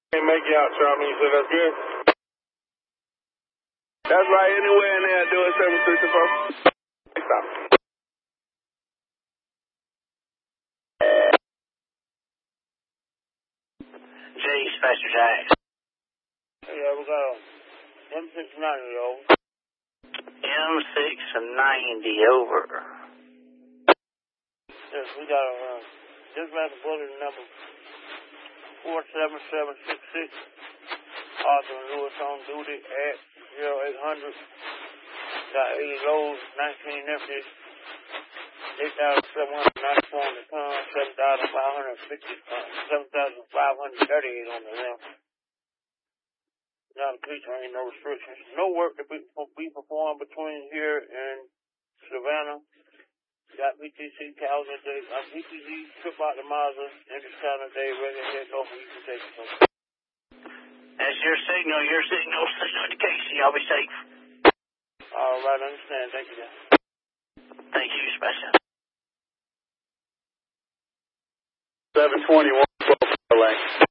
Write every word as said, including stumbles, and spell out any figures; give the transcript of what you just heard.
Can't make you out, Charlie. You said that's good? That's right. Anywhere in there, do it seven six four. Stop. J, Special Jack. Yeah, we got a M six ninety over. M six ninety over. Yes, we got a uh, dispatch bulletin number four seven seven six six. Arthur Lewis on duty at zero eight hundred. Got eighty loads, nineteen empties, eight thousand seven hundred ninety-four on the ton, seven thousand five hundred fifty, uh, seven thousand five hundred thirty-eight on the limb. Now the police ain't no restrictions. No work to be, be performed between here and Savannah. Got P T C calendar day, uh, P T C trip out to Mazda, interest calendar day, ready to head over, you can take it from. That's your signal, your signal, signal to Casey. I'll be safe. All right, understand. Thank you, guys. Thank you, Special. seven twenty-one, twelve lane.